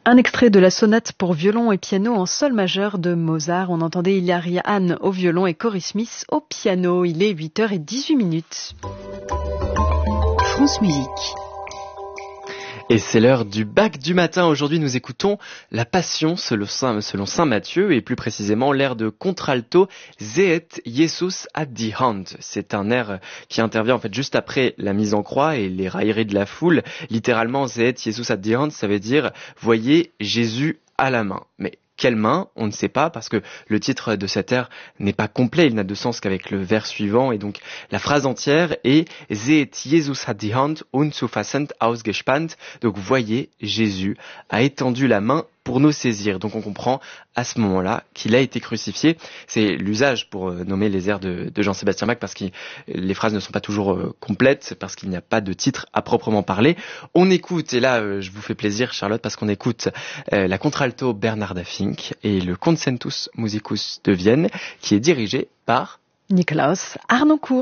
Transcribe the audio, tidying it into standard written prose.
Un extrait de la sonate pour violon et piano en sol majeur de Mozart. On entendait Hilaria Hahn au violon et Cory Smith au piano. Il est 8h18. France Musique. Et c'est l'heure du bac du matin. Aujourd'hui, nous écoutons la Passion selon Saint Matthieu et plus précisément l'air de contralto Sehet Jesus ad die Hand. C'est un air qui intervient en fait juste après la mise en croix et les railleries de la foule. Littéralement, Sehet Jesus ad die Hand, ça veut dire voyez Jésus à la main. Mais quelle main? On ne sait pas parce que le titre de cet air n'est pas complet, il n'a de sens qu'avec le vers suivant et donc la phrase entière est Sehet Jesus hat die Hand unzufassend ausgespannt. Donc voyez, Jésus a étendu la main pour nous saisir. Donc on comprend à ce moment-là qu'il a été crucifié. C'est l'usage pour nommer les airs de Jean-Sébastien Bach parce que les phrases ne sont pas toujours complètes, parce qu'il n'y a pas de titre à proprement parler. On écoute, et là je vous fais plaisir Charlotte, parce qu'on écoute la contralto Bernarda Fink et le Concertus Musicus de Vienne qui est dirigé par Nikolaus Harnoncourt.